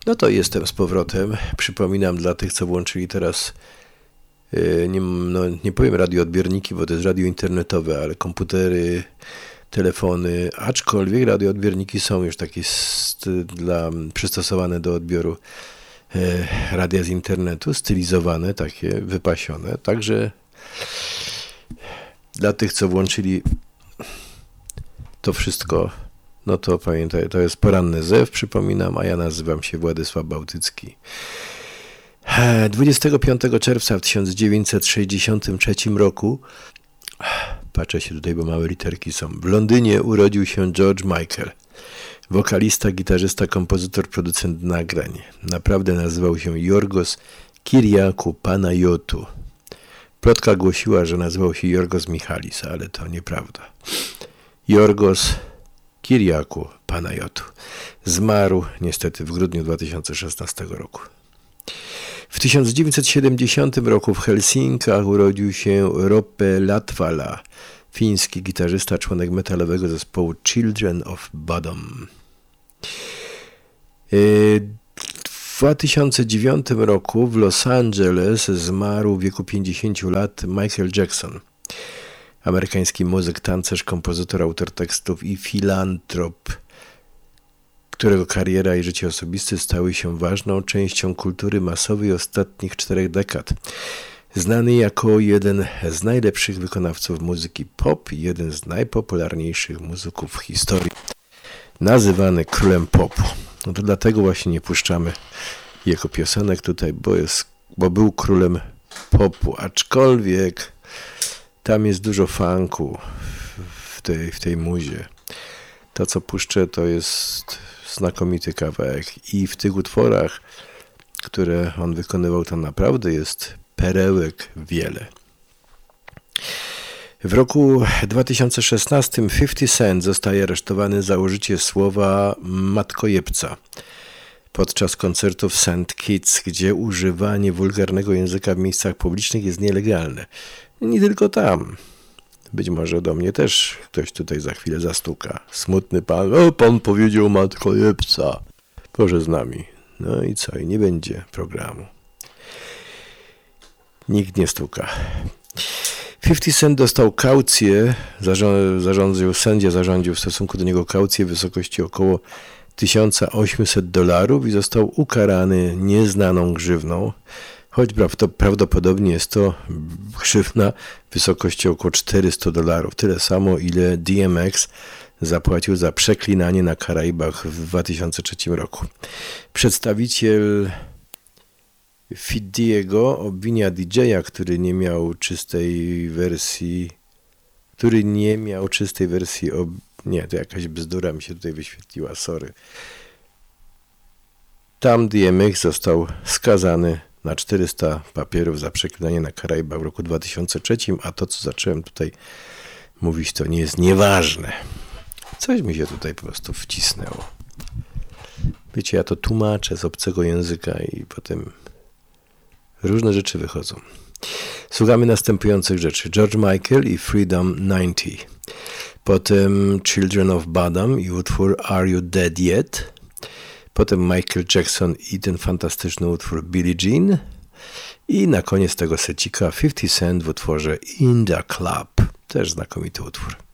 No to jestem z powrotem. Przypominam dla tych, co włączyli teraz, nie powiem radioodbiorniki, bo to jest radio internetowe, ale komputery, telefony, aczkolwiek radioodbiorniki są już takie przystosowane do odbioru radia z internetu, stylizowane, takie wypasione. Także dla tych, co włączyli to wszystko, no to pamiętaj, to jest poranny zew, przypominam, a ja nazywam się Władysław Bałtycki. 25 czerwca w 1963 roku, patrzę się tutaj, bo małe literki są, w Londynie urodził się George Michael. Wokalista, gitarzysta, kompozytor, producent nagrań. Naprawdę nazywał się Yorgos Kyriakou Panayotou. Plotka głosiła, że nazywał się Yorgos Michalis, ale to nieprawda. Yorgos Kyriakou Panayotou. Zmarł niestety w grudniu 2016 roku. W 1970 roku w Helsinkach urodził się Roope Latvala, fiński gitarzysta, członek metalowego zespołu Children of Bodom. W 2009 roku w Los Angeles zmarł w wieku 50 lat Michael Jackson. Amerykański muzyk, tancerz, kompozytor, autor tekstów i filantrop, którego kariera i życie osobiste stały się ważną częścią kultury masowej ostatnich 4 dekad. Znany jako jeden z najlepszych wykonawców muzyki pop i jeden z najpopularniejszych muzyków w historii. Nazywany królem popu. No to dlatego właśnie nie puszczamy jego piosenek tutaj, bo był królem popu, aczkolwiek tam jest dużo funku w tej muzie. To, co puszczę, to jest znakomity kawałek i w tych utworach, które on wykonywał, tam naprawdę jest perełek wiele. W roku 2016 50 Cent zostaje aresztowany za użycie słowa matkojebca podczas koncertów St. Kitts, gdzie używanie wulgarnego języka w miejscach publicznych jest nielegalne. Nie tylko tam. Być może do mnie też ktoś tutaj za chwilę zastuka. Smutny pan, pan powiedział matkojebca. Proszę z nami. No i co? I nie będzie programu. Nikt nie stuka. 50 Cent dostał kaucję, sędzia zarządził w stosunku do niego kaucję w wysokości około $1800 i został ukarany nieznaną grzywną, choć prawdopodobnie jest to grzywna w wysokości około $400. Tyle samo, ile DMX zapłacił za przeklinanie na Karaibach w 2003 roku. Przedstawiciel Fiddiego obwinia DJ-a, który nie miał czystej wersji. Nie, to jakaś bzdura mi się tutaj wyświetliła, sorry. Tam DMX został skazany na 400 papierów za przeklinanie na Karaibach w roku 2003, a to, co zacząłem tutaj mówić, to nie jest nieważne. Coś mi się tutaj po prostu wcisnęło. Wiecie, ja to tłumaczę z obcego języka i potem różne rzeczy wychodzą. Słuchamy następujących rzeczy. George Michael i Freedom 90. Potem Children of Bodom i utwór Are You Dead Yet? Potem Michael Jackson i ten fantastyczny utwór Billie Jean. I na koniec tego secika 50 Cent w utworze In The Club. Też znakomity utwór.